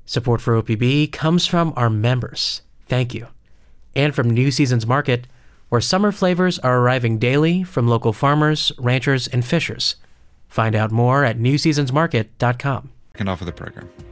Support for OPB comes from our members. Thank you. And from New Seasons Market, where summer flavors are arriving daily from local farmers, ranchers, and fishers. Find out more at newseasonsmarket.com. And off of the program.